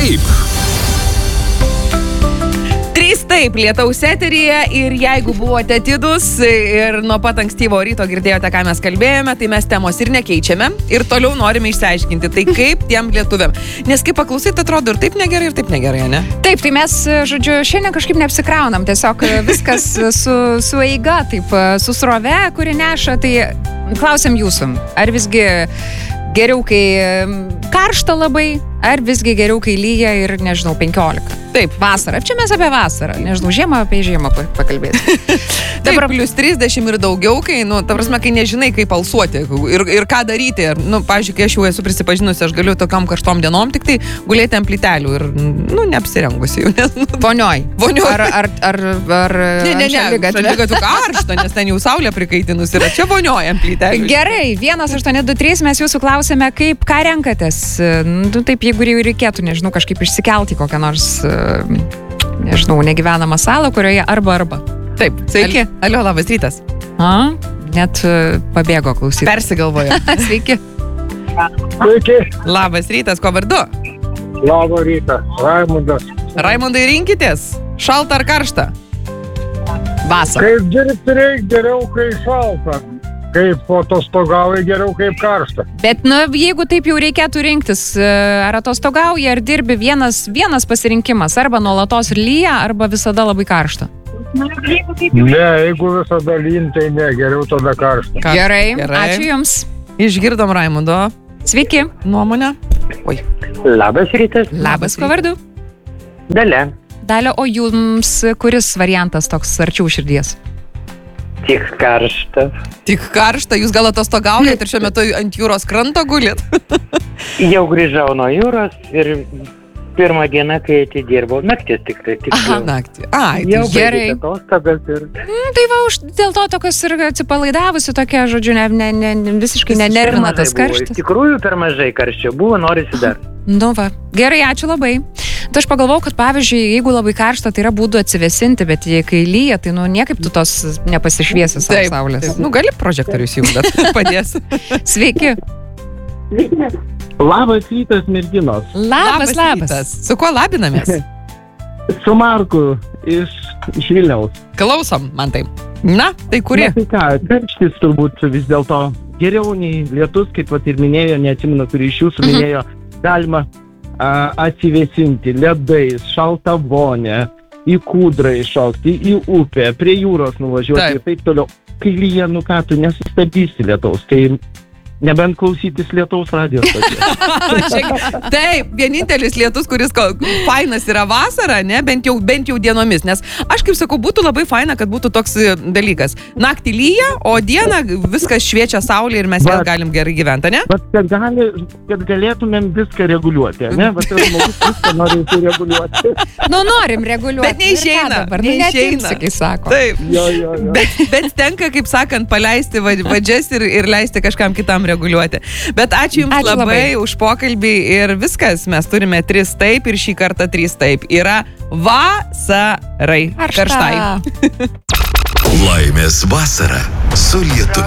taip. Taip, lietaus eteryje ir jeigu buvote atidus ir nuo pat ankstyvo ryto girdėjote, ką mes kalbėjome, tai mes temos ir nekeičiame ir toliau norime išsiaiškinti, tai kaip tiem lietuviam. Nes kaip paklausyti, atrodo ir taip negerai, ne? Taip, tai mes, žodžiu, šiandien kažkaip neapsikraunam, tiesiog viskas su eiga, taip, su srove, kuri neša, tai klausiam jūsų, ar visgi geriau, kai karšta labai, ar visgi geriau, kai lyja ir, nežinau, 15. Taip, vasara. Čia mes apie vasarą. Nežinau, žiemą apie žiemą pakalbėsim. Dabar plus 30 ir daugiau, kai, ta prasme, kai nežinai, kaip alsuoti ir ką daryti. Pavyzdžiui, kai aš jau esu prisipažinusi, aš galiu tokiam karštom dienom tik tai gulėti ant plytelių ir, neapsirengusi jau. Vonioj. Ar Ne, šaligatvių karšta, nes ten jau saulė prikaitinus yra. Čia vonioj ant plytelių. Gerai, 1823 mes jūsų klausėme, ką renkatės. Taip, jeigu jau reikėtų, nežinau, kažkaip išsikelti kokią nors nežinau, negyvenamą salą, kurioje arba. Taip, sveiki. Alio, labas rytas. Net pabėgo klausyti. Persigalvojo. Sveiki. Sveiki. Labas rytas, ko vardu? Labas rytas, Raimundas. Raimundai, rinkitės. Šalta ar karšta? Vasara. Kaip dirbti reikia geriau, kai šalta. Kaip atostogauja geriau, kaip karšta. Bet, jeigu taip jau reikėtų rinktis, ar atostogauja, ar dirbi, vienas pasirinkimas, arba nuolatos lyja, arba visada labai karšta. Ne, jeigu visada lyn, tai ne, geriau tada karšta. Gerai, ačiū Jums. Išgirdom Raimundo. Sveiki. Nuomonę. Oi. Labas rytas. Labas, ko vardu? Dalia. Dalia, o Jums kuris variantas toks arčiau širdies? Tik karšta. Tik karšta, jūs gal atostogaujat ir šiuo metu ant jūros kranto gulit? Jau grįžau nuo jūros ir pirmą dieną, kai atidirbau, naktis tik tai. Aha, naktį. Jau gerai. Atostogas ir... Tai va, dėl to tokios ir atsipalaidavusi tokia, žodžiu, visiškai nenervina tas karštas. Iš tikrųjų per mažai karščio buvo, norisi dar. Va, gerai, ačiū labai. Tai aš pagalvojau, kad pavyzdžiui, jeigu labai karšta, tai yra būdų atsivesinti, bet kai lyja, tai niekaip tu tos nepasišviesi savo saulės. Taip. Gali prožektorius jungti, padės. Sveiki. Labas rytas, merginos. Labas. Su kuo labinamės? Su Marku iš Vilniaus. Klausom, man taip. Na, tai kurie? Tai ką, karštis turbūt vis dėlto geriau nei lietus, kaip ir minėjo, neatsimenu, kurį iš jūsų minėjo, galima atsivėsinti ledais, šaltą vonę, į kūdrą iššokti, į upę, prie jūros nuvažiuoti ir taip toliau. Kai lyja, ką tu nesustabdysi lietaus, tai nebent klausytis lietaus radijos. Taip, vienintelis lietus, kuris fainas yra vasara, ne, bent jau dienomis, nes aš kaip sakau, būtų labai faina, kad būtų toks dalykas. Naktį lyja, o dieną viskas šviečia saulė ir mes vėl galim gerai gyventi, ne? Bet kad galėtumėm viską reguliuoti, ne? Bet žmogus viską nori reguliuoti. Norim reguliuoti. Bet neišeina. Neišeina, kai sako. Taip. Jo. Bet tenka, kaip sakant, paleisti vadžias ir leisti kažkam kitam reguliuoti. Bet ačiū Jums labai už pokalbį ir viskas. Mes turime 3 taip ir šį kartą 3 taip. Yra vasarai. Karštai. Laimės vasara su lietuviu.